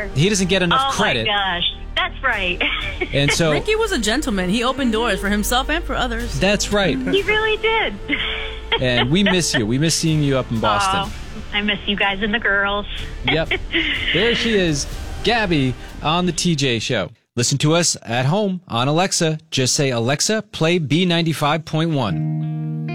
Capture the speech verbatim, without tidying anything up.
here. He doesn't get enough oh credit. Oh, my gosh. That's right. And so Ricky was a gentleman. He opened doors for himself and for others. That's right. He really did. And we miss you. We miss seeing you up in Boston. Oh, I miss you guys and the girls. Yep. There she is, Gabby, on the T J Show. Listen to us at home on Alexa. Just say, Alexa, play B ninety-five point one.